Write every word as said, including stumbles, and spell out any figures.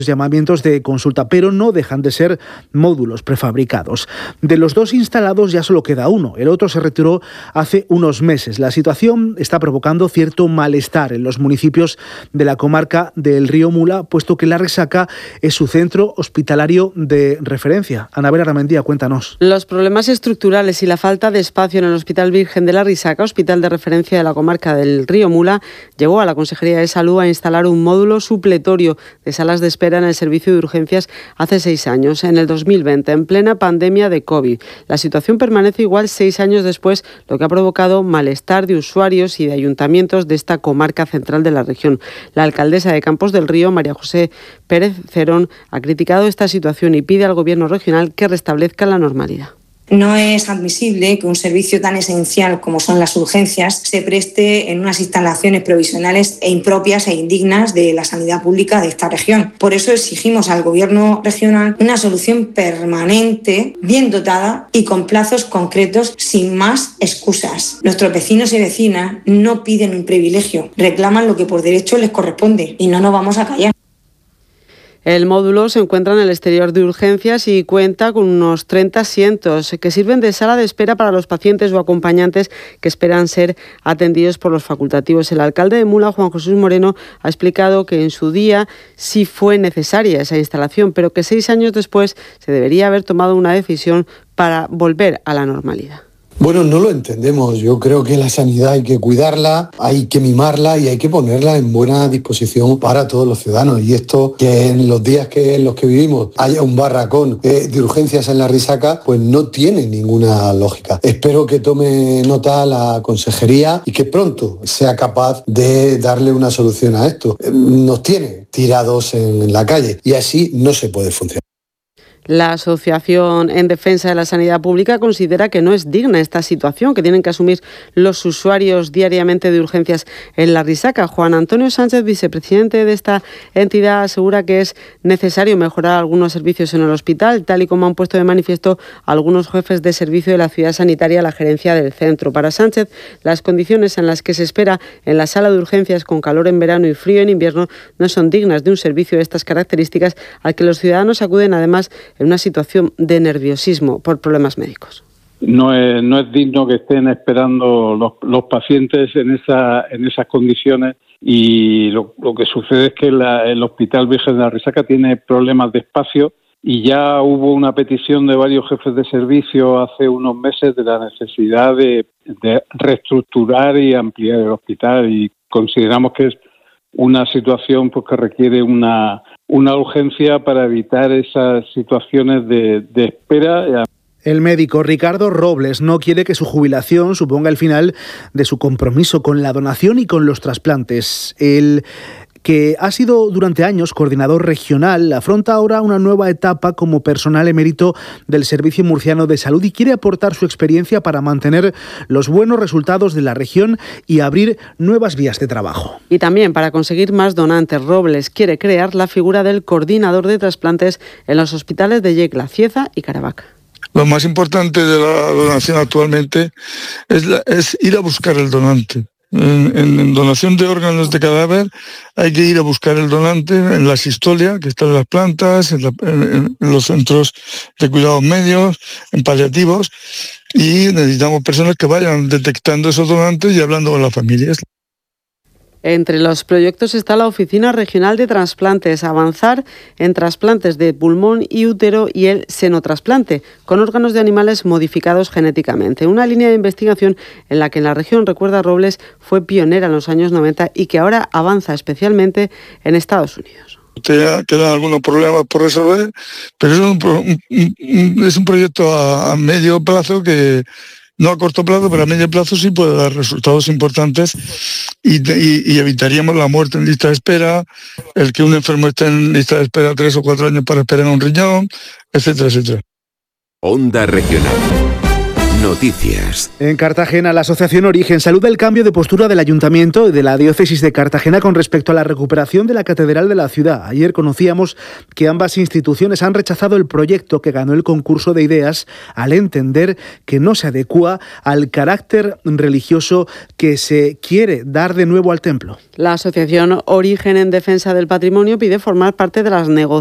llamamientos de consulta, pero no dejan de ser módulos prefabricados. De los dos instalados ya solo queda uno, el otro se retiró hace unos meses. La situación está provocando cierto malestar en los municipios de la comarca del Río Mula, puesto que La Resaca es su centro hospitalario de referencia. Anabel Armendía, cuéntanos. Los problemas estructurales y la falta de espacio en el Hospital Virgen de La Resaca, hospital de referencia de la comarca del Río Mula, llevó a la Consejería de Salud a instalar un módulo supletorio de salas de espera en el servicio de urgencias hace seis años, en el dos mil veinte, en plena pandemia de COVID. La situación permanece igual seis años después, lo que ha provocado malestar de usuarios y de ayuntamientos de esta comarca central de la región. La alcaldesa de Campos del Río, María José Pérez Cerón, ha criticado esta situación y pide al Gobierno regional que restablezca la normalidad. No es admisible que un servicio tan esencial como son las urgencias se preste en unas instalaciones provisionales e impropias e indignas de la sanidad pública de esta región. Por eso exigimos al Gobierno regional una solución permanente, bien dotada y con plazos concretos, sin más excusas. Nuestros vecinos y vecinas no piden un privilegio, reclaman lo que por derecho les corresponde y no nos vamos a callar. El módulo se encuentra en el exterior de urgencias y cuenta con unos treinta asientos que sirven de sala de espera para los pacientes o acompañantes que esperan ser atendidos por los facultativos. El alcalde de Mula, Juan Jesús Moreno, ha explicado que en su día sí fue necesaria esa instalación, pero que seis años después se debería haber tomado una decisión para volver a la normalidad. Bueno, no lo entendemos. Yo creo que la sanidad hay que cuidarla, hay que mimarla y hay que ponerla en buena disposición para todos los ciudadanos. Y esto, que en los días que en los que vivimos haya un barracón eh, de urgencias en La Resaca, pues no tiene ninguna lógica. Espero que tome nota la consejería y que pronto sea capaz de darle una solución a esto. Nos tiene tirados en la calle y así no se puede funcionar. La Asociación en Defensa de la Sanidad Pública considera que no es digna esta situación que tienen que asumir los usuarios diariamente de urgencias en La Resaca. Juan Antonio Sánchez, vicepresidente de esta entidad, asegura que es necesario mejorar algunos servicios en el hospital, tal y como han puesto de manifiesto algunos jefes de servicio de la ciudad sanitaria a la gerencia del centro. Para Sánchez, las condiciones en las que se espera en la sala de urgencias con calor en verano y frío en invierno no son dignas de un servicio de estas características al que los ciudadanos acuden además en una situación de nerviosismo por problemas médicos. No es, no es digno que estén esperando los, los pacientes en, esa, en esas condiciones y lo, lo que sucede es que la, el Hospital Virgen de la Resaca tiene problemas de espacio y ya hubo una petición de varios jefes de servicio hace unos meses de la necesidad de, de reestructurar y ampliar el hospital y consideramos que es una situación pues, que requiere una, una urgencia para evitar esas situaciones de, de espera. El médico Ricardo Robles no quiere que su jubilación suponga el final de su compromiso con la donación y con los trasplantes. El que ha sido durante años coordinador regional, afronta ahora una nueva etapa como personal emérito del Servicio Murciano de Salud y quiere aportar su experiencia para mantener los buenos resultados de la región y abrir nuevas vías de trabajo. Y también para conseguir más donantes, Robles quiere crear la figura del coordinador de trasplantes en los hospitales de Yecla, Cieza y Caravaca. Lo más importante de la donación actualmente es, la, es ir a buscar el donante. En, en donación de órganos de cadáver hay que ir a buscar el donante en la sistolia, que está en las plantas, en, la, en, en los centros de cuidados medios, en paliativos, y necesitamos personas que vayan detectando esos donantes y hablando con las familias. Entre los proyectos está la Oficina Regional de Trasplantes, avanzar en trasplantes de pulmón y útero y el senotrasplante, con órganos de animales modificados genéticamente. Una línea de investigación en la que en la región, recuerda Robles, fue pionera en los años noventa y que ahora avanza especialmente en Estados Unidos. Quedan algunos problemas por resolver, pero es un, un, es un proyecto a, a medio plazo que... No a corto plazo, pero a medio plazo sí puede dar resultados importantes y, y, y evitaríamos la muerte en lista de espera, el que un enfermo esté en lista de espera tres o cuatro años para esperar un riñón, etcétera, etcétera. Onda Regional. Noticias. En Cartagena, la Asociación Origen saluda el cambio de postura del Ayuntamiento y de la Diócesis de Cartagena con respecto a la recuperación de la Catedral de la ciudad. Ayer conocíamos que ambas instituciones han rechazado el proyecto que ganó el concurso de ideas al entender que no se adecúa al carácter religioso que se quiere dar de nuevo al templo. La Asociación Origen en Defensa del Patrimonio pide formar parte de las negociaciones